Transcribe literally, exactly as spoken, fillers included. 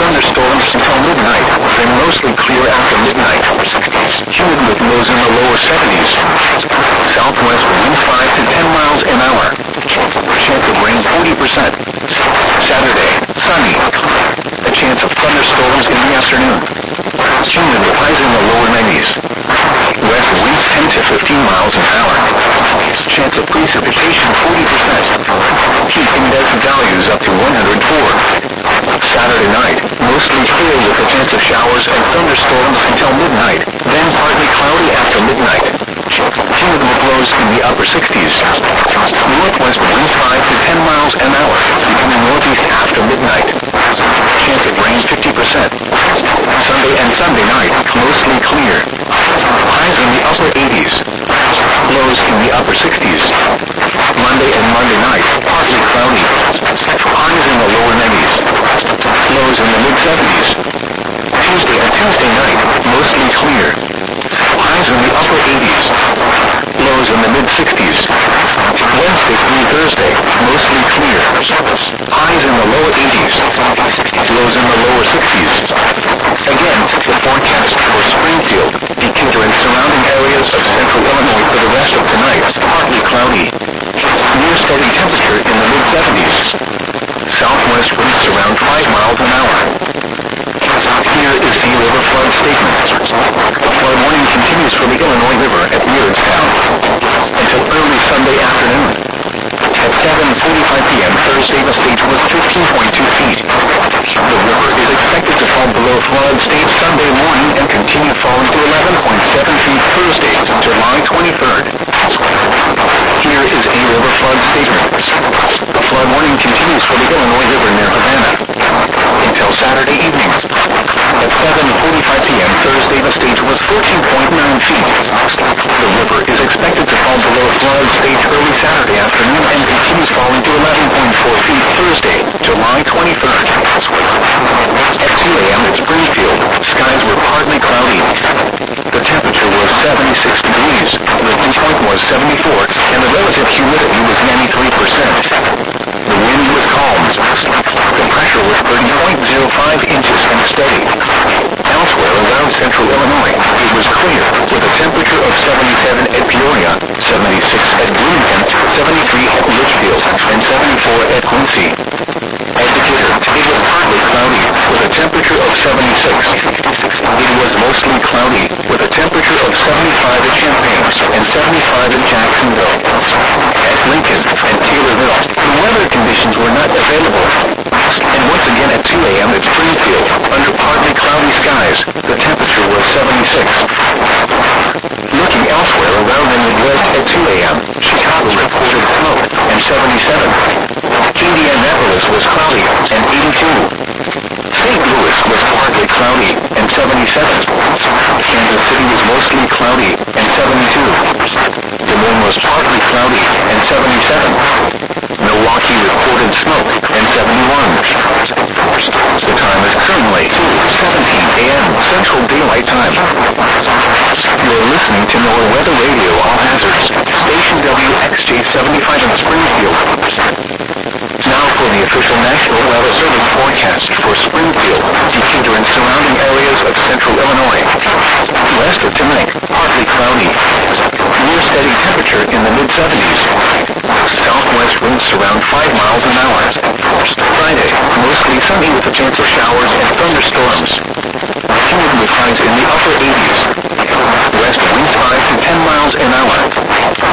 thunderstorms until midnight, then mostly clear after midnight. Humid with lows in the lower seventies. Southwest winds five to ten miles an hour. Chance of rain forty percent. Saturday, sunny. A chance of thunderstorms in the afternoon. Humid with highs in the lower nineties. West winds ten to fifteen miles an hour. Chance of precipitation forty percent. Heat index values up to one hundred four. Saturday night, mostly clear with a chance of showers and thunderstorms until midnight, then partly cloudy after midnight. Humid with lows in the upper sixties. Northwest winds five to ten miles an hour, becoming northeast after midnight. Chance of rain fifty percent. Sunday and Sunday night, mostly clear. Highs in the upper eighties. Lows in the upper sixties. Monday and Monday night, partly cloudy. Highs in the lower nineties. Lows in the mid seventies. Tuesday and Tuesday night, mostly clear. Highs in the upper eighties. Lows in the mid sixties. Wednesday through Thursday, mostly clear. Highs in the lower eighties. Lows in the lower sixties. Again, the forecast for Springfield, Decatur and surrounding areas of central Illinois for the rest of tonight, partly cloudy. Near steady temperature in the mid seventies. Southwest winds around five miles an hour. Here is the river flood statement. The flood warning continues for the Illinois River at Mearodstown until early Sunday afternoon. At seven forty-five p m Thursday, the stage was fifteen point two feet. The river is expected to fall below flood stage Sunday morning and continue falling to eleven point seven feet Thursday, July twenty-third. Here is a river flood statement. The flood warning continues for the Illinois River near Havana until Saturday evening. At seven forty-five p m Thursday, the stage was fourteen point nine feet. The river is expected to fall below flood stage early Saturday afternoon and continues falling to eleven point four feet Thursday, July twenty-third. At two a m at Springfield, skies were partly cloudy. The temperature was seventy-six degrees, the dew point was seventy-four, and the relative humidity was ninety-three percent. The wind was calm. The pressure was thirty point zero five inches and steady. Elsewhere around central Illinois, it was clear, with a temperature of seventy-seven at Peoria, seventy-six at Bloomington, seventy-three at Litchfield, and seventy-four at Quincy. At Decatur, it was partly cloudy, with a temperature of seventy-six. It was mostly cloudy, with a temperature of seventy-five at Champaign and seventy-five at Jacksonville. At Lincoln and Taylorville, the weather conditions were not available. And once again at two a m at Springfield, under partly cloudy skies, the temperature was seventy-six. Looking elsewhere around the Midwest at two a m, Chicago reported smoke and seventy-seven. Indianapolis was cloudy and eighty-two. Saint Louis was partly cloudy and seventy-seven. Kansas City was mostly cloudy and seventy-two. Des Moines was partly cloudy and seventy-seven. Milwaukee reported smoke and seventy-one. The time is currently two seventeen a m Central Daylight Time. You're listening to NOAA Weather Radio All Hazards, Station W X J seventy-five in Springfield. Now for the official National Weather Service forecast for Springfield, Decatur and surrounding areas of central Illinois. West of tonight, partly cloudy. Near steady temperature in the mid seventies. Southwest winds around five miles an hour. Friday, mostly sunny with a chance of showers and thunderstorms. Humid with highs in the upper eighties. West winds five to ten miles an hour.